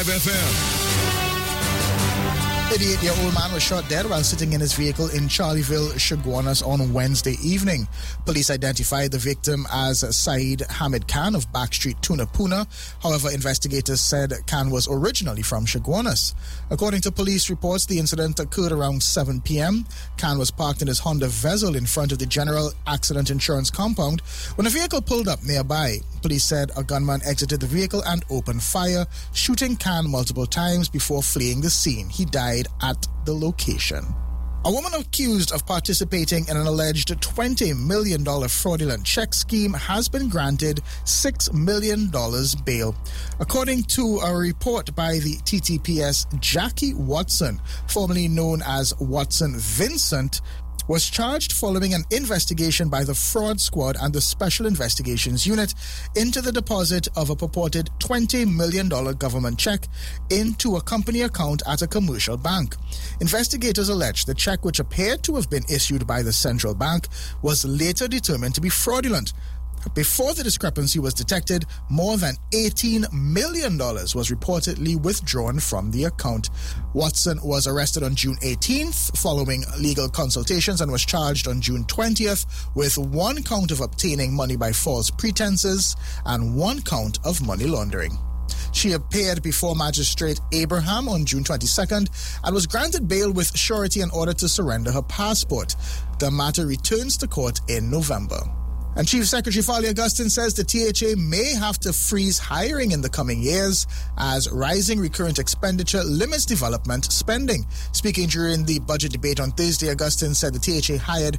FM. 38-year-old man was shot dead while sitting in his vehicle in Charleville, Chaguanas on Wednesday evening. Police identified the victim as Saeed Hamid Khan of Backstreet, Tunapuna. However, investigators said Khan was originally from Chaguanas. According to police reports, the incident occurred around 7 p.m. Khan was parked in his Honda Vezel in front of the General Accident Insurance compound when a vehicle pulled up nearby. Police said a gunman exited the vehicle and opened fire, shooting Khan multiple times before fleeing the scene. He died at the location. A woman accused of participating in an alleged $20 million fraudulent check scheme has been granted $6 million bail. According to a report by the TTPS, Jackie Watson, formerly known as Watson Vincent, was charged following an investigation by the Fraud Squad and the Special Investigations Unit into the deposit of a purported $20 million government check into a company account at a commercial bank. Investigators allege the check, which appeared to have been issued by the central bank, was later determined to be fraudulent. Before the discrepancy was detected, more than $18 million was reportedly withdrawn from the account. Watson was arrested on June 18th following legal consultations and was charged on June 20th with 1 count of obtaining money by false pretenses and 1 count of money laundering. She appeared before Magistrate Abraham on June 22nd and was granted bail with surety in order to surrender her passport. The matter returns to court in November. And Chief Secretary Farley Augustine says the THA may have to freeze hiring in the coming years as rising recurrent expenditure limits development spending. Speaking during the budget debate on Thursday, Augustine said the THA hired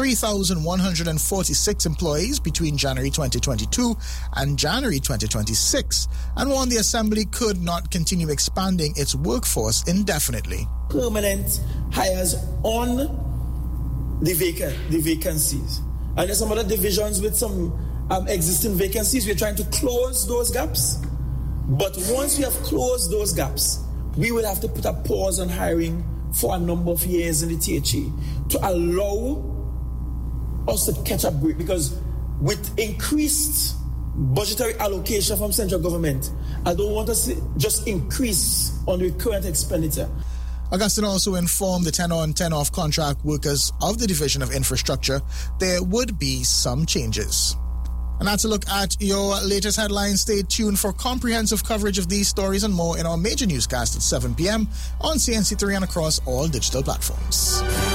3,146 employees between January 2022 and January 2026 and warned the Assembly could not continue expanding its workforce indefinitely. Permanent hires on the vacancies. And there's some other divisions with some existing vacancies. We're trying to close those gaps. But once we have closed those gaps, we will have to put a pause on hiring for a number of years in the THA to allow us to catch up with, because with increased budgetary allocation from central government, I don't want us to just increase on the current expenditure. Augustine also informed the 10-on, 10-off contract workers of the Division of Infrastructure there would be some changes. And that's a look at your latest headlines. Stay tuned for comprehensive coverage of these stories and more in our major newscast at 7 p.m. on CNC3 and across all digital platforms.